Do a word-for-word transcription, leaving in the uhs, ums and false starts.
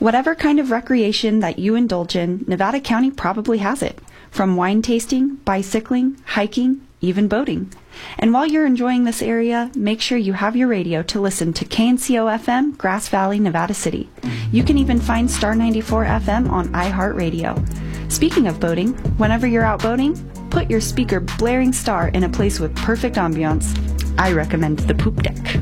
Whatever kind of recreation that you indulge in, Nevada County probably has it. From wine tasting, bicycling, hiking, even boating. And while you're enjoying this area, make sure you have your radio to listen to K N C O F M, Grass Valley, Nevada City. You can even find Star ninety-four F M on iHeartRadio. Speaking of boating, whenever you're out boating, put your speaker blaring Star in a place with perfect ambiance. I recommend the poop deck.